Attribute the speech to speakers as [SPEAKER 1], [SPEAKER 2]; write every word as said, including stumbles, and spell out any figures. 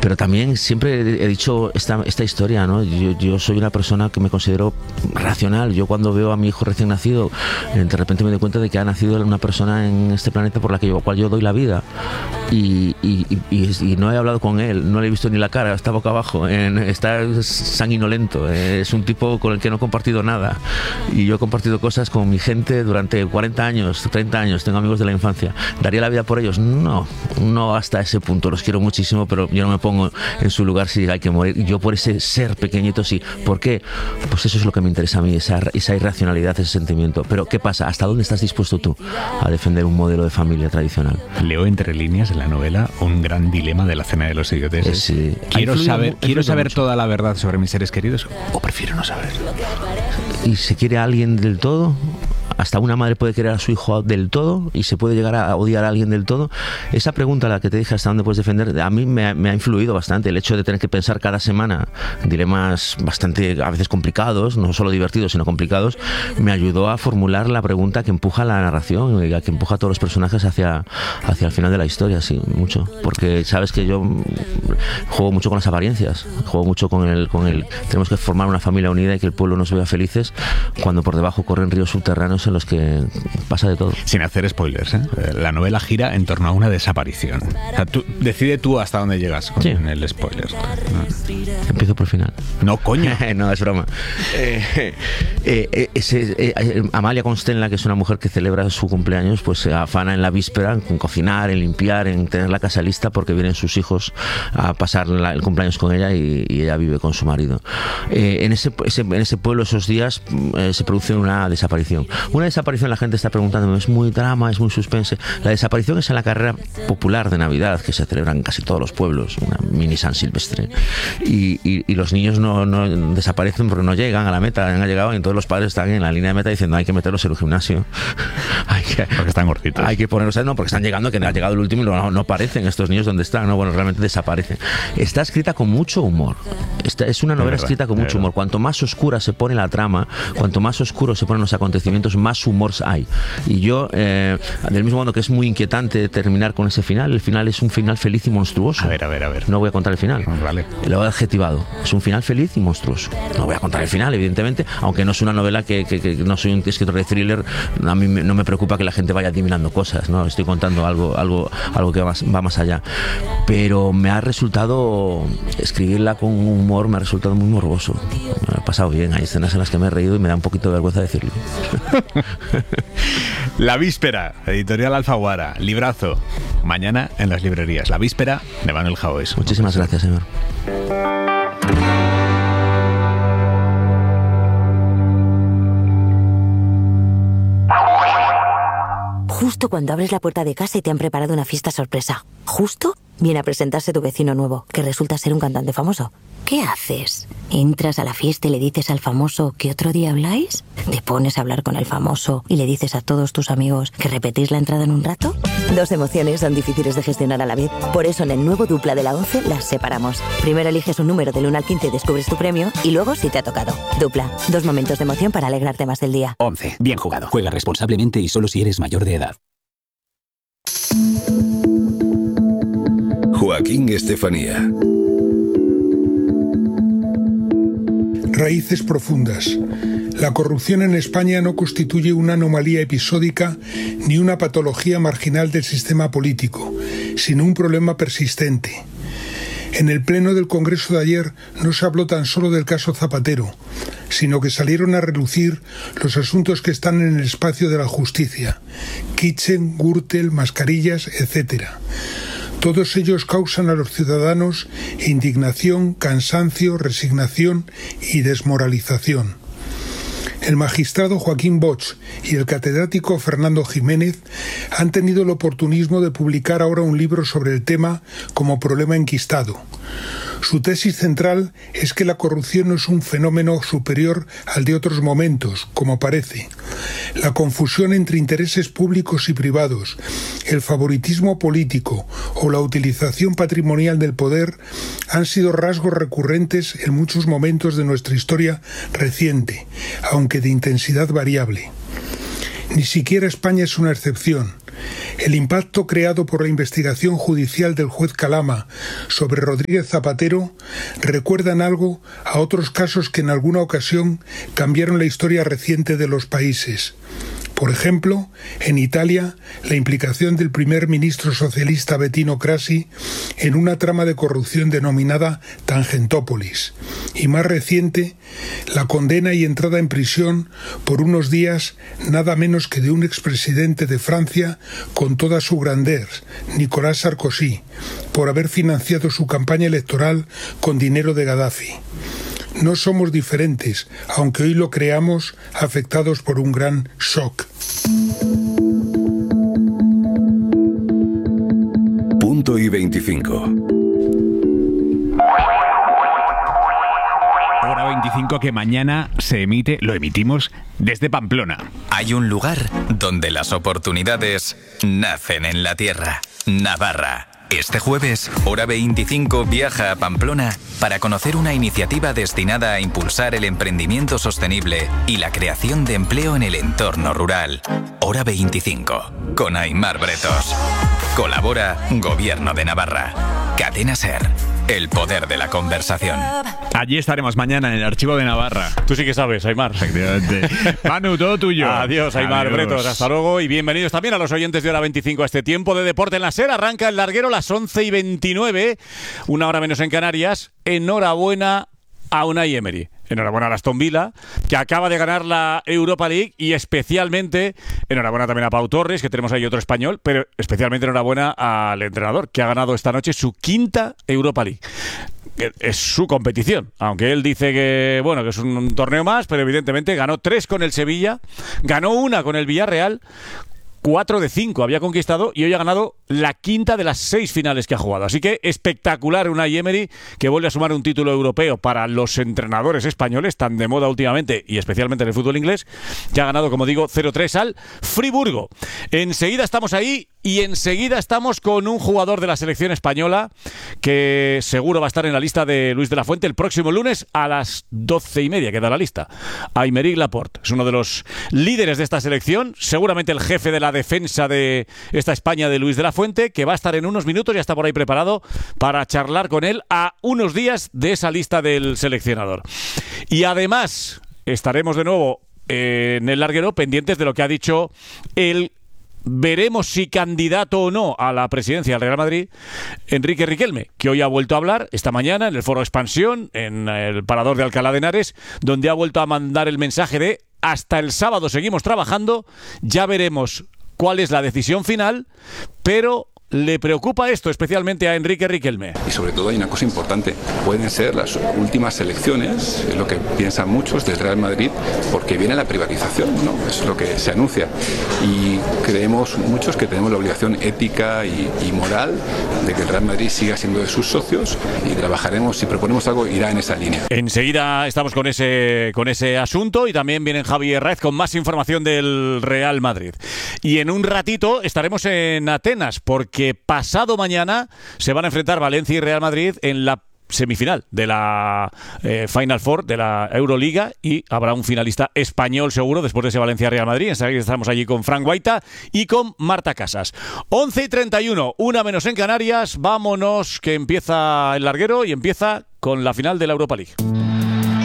[SPEAKER 1] pero también siempre he dicho esta, esta historia, ¿no? Yo, yo soy una persona que me considero racional. Yo cuando veo a mi hijo recién nacido, de repente me doy cuenta de que ha nacido una persona en este planeta por la que yo, cual yo doy la vida. Y, y, y, y no he hablado con él, no le he visto ni la cara, está boca abajo, en, está sanguinolento, es un tipo con el que no he compartido nada. Y yo he compartido cosas con mi gente durante cuarenta años, treinta años, tengo amigos de la infancia. ¿Daría la vida por ellos? No, no hasta ese punto, los quiero muchísimo, pero yo no me pongo en su lugar si hay que morir. Yo por ese ser pequeñito sí. ¿Por qué? Pues eso es lo que me interesa a mí, esa, esa irracionalidad, ese sentimiento. Pero ¿qué pasa? ¿Hasta dónde estás dispuesto tú a defender un modelo de familia tradicional?
[SPEAKER 2] Leo entre líneas en la novela un gran dilema de la cena de los idiotes.
[SPEAKER 1] Eh, sí.
[SPEAKER 2] Quiero saber, quiero saber
[SPEAKER 1] mucho.
[SPEAKER 2] toda la verdad sobre mis seres queridos o prefiero no saber.
[SPEAKER 1] ¿Y se quiere a alguien del todo? ¿Hasta una madre puede querer a su hijo del todo y se puede llegar a odiar a alguien del todo? Esa pregunta, la que te dije, ¿hasta dónde puedes defender? A mí me ha, me ha influido bastante el hecho de tener que pensar cada semana dilemas bastante, a veces complicados, no solo divertidos, sino complicados. Me ayudó a formular la pregunta que empuja la narración, que empuja a todos los personajes hacia, hacia el final de la historia, sí, mucho. Porque sabes que yo juego mucho con las apariencias, juego mucho con el, con el... Tenemos que formar una familia unida y que el pueblo nos vea felices cuando por debajo corren ríos subterráneos en los que pasa de todo.
[SPEAKER 2] Sin hacer spoilers, ¿eh? La novela gira en torno a una desaparición. O sea, tú, decide tú hasta dónde llegas con sí. el spoiler. No.
[SPEAKER 1] Empiezo por el final.
[SPEAKER 2] No, coño.
[SPEAKER 1] No, es broma. Eh, eh, ese, eh, Amalia Constenla, que es una mujer que celebra su cumpleaños, pues se afana en la víspera en cocinar, en limpiar, en tener la casa lista porque vienen sus hijos a pasar la, el cumpleaños con ella y, y ella vive con su marido. Eh, en, ese, ese, en ese pueblo esos días eh, se produce una desaparición. Una desaparición, la gente está preguntando, es muy drama, es muy suspense. La desaparición es en la carrera popular de Navidad que se celebra en casi todos los pueblos, una mini San Silvestre. Y, y, y los niños no, no desaparecen porque no llegan a la meta, han llegado y todos los padres están en la línea de meta diciendo hay que meterlos en un gimnasio. hay que,
[SPEAKER 2] porque están gorditos.
[SPEAKER 1] Hay que ponerlos, no, porque están llegando, que ha llegado el último y no, no aparecen estos niños donde están, no, bueno, realmente desaparecen. Está escrita con mucho humor. Esta, es una novela verdad, escrita con mucho humor. Cuanto más oscura se pone la trama, cuanto más oscuro se ponen los acontecimientos, más humor hay. Y yo, eh, del mismo modo que es muy inquietante terminar con ese final, el final es un final feliz y monstruoso.
[SPEAKER 2] A ver, a ver, a ver.
[SPEAKER 1] No voy a contar el final.
[SPEAKER 2] Vale.
[SPEAKER 1] Lo he adjetivado. Es un final feliz y monstruoso. No voy a contar el final, evidentemente, aunque no es una novela que, que, que no soy un escritor de thriller, a mí no me preocupa que la gente vaya adivinando cosas, ¿no? Estoy contando algo, algo, algo que va más, va más allá. Pero me ha resultado, escribirla con humor me ha resultado muy morboso. Me ha pasado bien. Hay escenas en las que me he reído y me da un poquito de vergüenza decirlo.
[SPEAKER 2] La víspera, editorial Alfaguara, librazo. Mañana en las librerías. La víspera de Manuel Jaoes.
[SPEAKER 1] Muchísimas gracias, señor.
[SPEAKER 3] Justo cuando abres la puerta de casa y te han preparado una fiesta sorpresa. Justo viene a presentarse tu vecino nuevo, que resulta ser un cantante famoso. ¿Qué haces? ¿Entras a la fiesta y le dices al famoso que otro día habláis? ¿Te pones a hablar con el famoso y le dices a todos tus amigos que repetís la entrada en un rato? Dos emociones son difíciles de gestionar a la vez. Por eso en el nuevo Dupla de la once las separamos. Primero eliges un número del uno al quince y descubres tu premio, y luego si te ha tocado. Dupla, dos momentos de emoción para alegrarte más del día.
[SPEAKER 4] once. Bien jugado. Juega responsablemente y solo si eres mayor de edad.
[SPEAKER 5] Joaquín Estefanía.
[SPEAKER 6] Raíces profundas. La corrupción en España no constituye una anomalía episódica ni una patología marginal del sistema político, sino un problema persistente. En el pleno del Congreso de ayer no se habló tan solo del caso Zapatero, sino que salieron a relucir los asuntos que están en el espacio de la justicia: Kitchen, Gürtel, mascarillas, etcétera. Todos ellos causan a los ciudadanos indignación, cansancio, resignación y desmoralización. El magistrado Joaquín Bosch y el catedrático Fernando Jiménez han tenido el oportunismo de publicar ahora un libro sobre el tema como problema enquistado. Su tesis central es que la corrupción no es un fenómeno superior al de otros momentos, como parece. La confusión entre intereses públicos y privados, el favoritismo político o la utilización patrimonial del poder han sido rasgos recurrentes en muchos momentos de nuestra historia reciente, aunque de intensidad variable. Ni siquiera España es una excepción. El impacto creado por la investigación judicial del juez Calama sobre Rodríguez Zapatero recuerdan algo a otros casos que en alguna ocasión cambiaron la historia reciente de los países. Por ejemplo, en Italia, la implicación del primer ministro socialista Bettino Craxi en una trama de corrupción denominada Tangentópolis. Y más reciente, la condena y entrada en prisión por unos días nada menos que de un expresidente de Francia con toda su grandeza, Nicolas Sarkozy, por haber financiado su campaña electoral con dinero de Gaddafi. No somos diferentes, aunque hoy lo creamos, afectados por un gran shock.
[SPEAKER 5] Punto y veinticinco.
[SPEAKER 2] Hora veinticinco que mañana se emite, lo emitimos desde Pamplona.
[SPEAKER 7] Hay un lugar donde las oportunidades nacen en la tierra. Navarra. Este jueves, Hora veinticinco viaja a Pamplona para conocer una iniciativa destinada a impulsar el emprendimiento sostenible y la creación de empleo en el entorno rural. Hora veinticinco, con Aimar Bretos. Colabora Gobierno de Navarra. Cadena SER. El poder de la conversación.
[SPEAKER 2] Allí estaremos mañana en el Archivo de Navarra.
[SPEAKER 8] Tú sí que sabes, Aimar.
[SPEAKER 2] Efectivamente. Manu, todo tuyo.
[SPEAKER 8] Adiós, Aimar
[SPEAKER 2] Adiós.
[SPEAKER 8] Bretos. Hasta luego y bienvenidos también a los oyentes de Hora veinticinco a este tiempo de deporte en la SER. Arranca el larguero a las once y veintinueve, una hora menos en Canarias. Enhorabuena a Unai Emery. Enhorabuena a Aston Villa, que acaba de ganar la Europa League, y especialmente enhorabuena también a Pau Torres, que tenemos ahí otro español, pero especialmente enhorabuena al entrenador, que ha ganado esta noche su quinta Europa League. Es su competición, aunque él dice que bueno que es un torneo más, pero evidentemente ganó tres con el Sevilla, ganó una con el Villarreal, cuatro de cinco había conquistado y hoy ha ganado la quinta de las seis finales que ha jugado. Así que espectacular Unai Emery, que vuelve a sumar un título europeo para los entrenadores españoles, tan de moda últimamente y especialmente en el fútbol inglés, que ha ganado, como digo, cero tres al Friburgo. Enseguida estamos ahí y enseguida estamos con un jugador de la selección española que seguro va a estar en la lista de Luis de la Fuente el próximo lunes a las doce y media, queda la lista. Aymeric Laporte es uno de los líderes de esta selección, seguramente el jefe de la defensa de esta España de Luis de la Fuente, que va a estar en unos minutos, ya está por ahí preparado para charlar con él a unos días de esa lista del seleccionador. Y además estaremos de nuevo eh, en el larguero pendientes de lo que ha dicho el veremos si candidato o no a la presidencia del Real Madrid, Enrique Riquelme, que hoy ha vuelto a hablar esta mañana en el Foro Expansión, en el Parador de Alcalá de Henares, donde ha vuelto a mandar el mensaje de hasta el sábado seguimos trabajando, ya veremos cuál es la decisión final, pero le preocupa esto especialmente a Enrique Riquelme.
[SPEAKER 9] Y sobre todo hay una cosa importante, pueden ser las últimas elecciones, es lo que piensan muchos del Real Madrid, porque viene la privatización, ¿no? Es lo que se anuncia. Y creemos muchos que tenemos la obligación ética y, y moral de que el Real Madrid siga siendo de sus socios, y trabajaremos, si proponemos algo, irá en esa línea.
[SPEAKER 8] Enseguida estamos con ese, con ese asunto, y también viene Javi Herráez con más información del Real Madrid. Y en un ratito estaremos en Atenas, porque que pasado mañana se van a enfrentar Valencia y Real Madrid en la semifinal de la eh, Final Four de la Euroliga, y habrá un finalista español seguro después de ese Valencia-Real Madrid. Estamos allí con Frank Guaita y con Marta Casas. once y treinta y uno, una menos en Canarias. Vámonos, que empieza el larguero y empieza con la final de la Europa League.